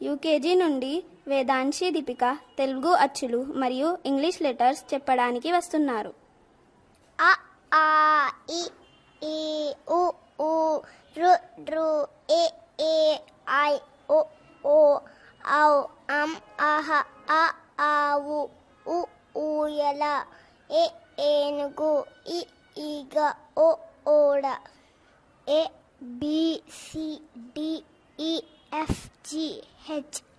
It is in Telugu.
యూకేజీ నుండి వేదాంశి దీపిక తెలుగు అచ్చులు మరియు ఇంగ్లీష్ లెటర్స్ చెప్పడానికి వస్తున్నారు. అ ఆ ఇ ఈ ఉ ఊ రు రు ఎ ఏ ఐ ఓ ఓ ఔ అం అహ అ ఆవు ఉ ఊయల ఏ ఏనుగు ఇ ఈగ ఓ ఓడ ఏ బి సి డి ఈ ఎఫ్ జి హెచ్